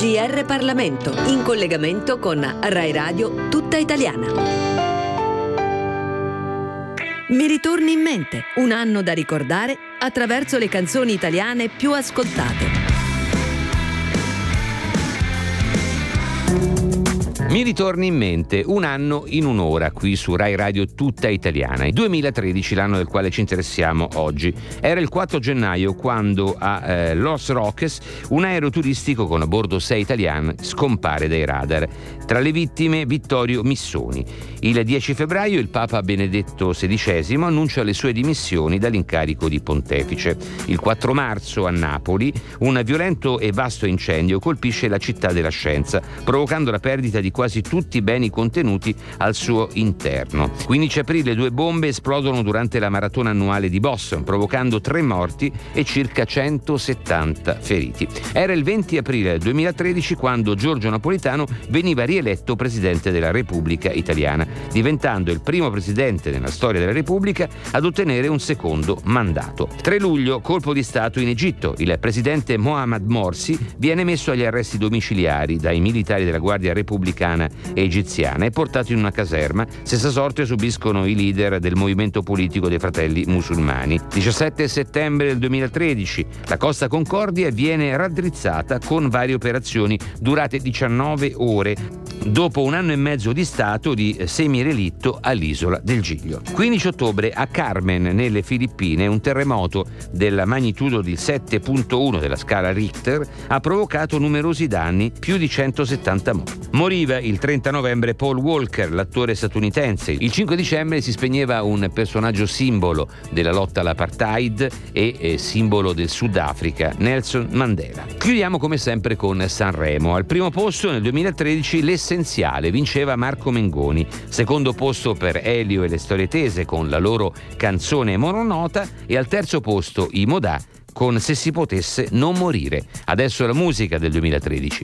GR Parlamento, in collegamento con Rai Radio Tutta Italiana. Mi ritorni in mente, un anno da ricordare attraverso le canzoni italiane più ascoltate. Mi ritorni in mente, un anno in un'ora qui su Rai Radio Tutta Italiana. Il 2013, l'anno del quale ci interessiamo oggi. Era il 4 gennaio quando a Los Roques un aereo turistico con a bordo 6 italiani scompare dai radar. Tra le vittime Vittorio Missoni. Il 10 febbraio il Papa Benedetto XVI annuncia le sue dimissioni dall'incarico di pontefice. Il 4 marzo a Napoli un violento e vasto incendio colpisce la città della scienza, provocando la perdita di quasi tutti i beni contenuti al suo interno. 15 aprile 2 bombe esplodono durante la maratona annuale di Boston, provocando 3 morti e circa 170 feriti. Era il 20 aprile 2013 quando Giorgio Napolitano veniva rieletto Presidente della Repubblica Italiana, diventando il primo Presidente nella storia della Repubblica ad ottenere un secondo mandato. 3 luglio, colpo di Stato in Egitto. Il Presidente Mohamed Morsi viene messo agli arresti domiciliari dai militari della Guardia Repubblicana e egiziana e portato in una caserma. Stessa sorte subiscono i leader del movimento politico dei Fratelli Musulmani. 17 settembre del 2013 la Costa Concordia viene raddrizzata con varie operazioni durate 19 ore dopo un anno e mezzo di stato di semirelitto all'isola del Giglio. 15 ottobre a Carmen nelle Filippine un terremoto della magnitudo di 7.1 della scala Richter ha provocato numerosi danni, più di 170 morti. Moriva il 30 novembre Paul Walker, l'attore statunitense. Il 5 dicembre si spegneva un personaggio simbolo della lotta all'apartheid e simbolo del Sudafrica, Nelson Mandela. Chiudiamo come sempre con Sanremo. Al primo posto nel 2013 L'essenziale vinceva Marco Mengoni. Secondo posto per Elio e le storie tese con la loro canzone mononota e al terzo posto i Modà con Se si potesse non morire. Adesso la musica del 2013.